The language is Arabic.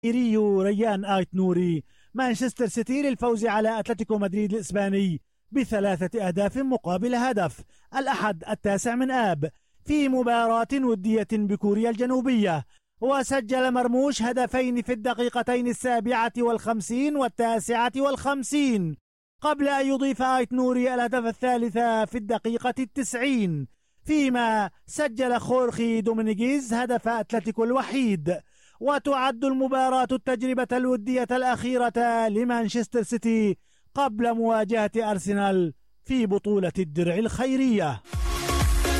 ريان آيت نوري مانشستر سيتي للفوز على أتلتيكو مدريد الإسباني ب3 أهداف مقابل هدف الأحد 9 من آب في مباراة ودية بكوريا الجنوبية. وسجل مرموش هدفين في الدقيقتين 57 و59 قبل أن يضيف آيت نوري الهدف الثالث في الدقيقة 90، فيما سجل خورخي دومينيغيز هدف أتلتيكو الوحيد. وتعد المباراة التجربة الودية الأخيرة لمانشستر سيتي قبل مواجهة أرسنال في بطولة الدرع الخيرية.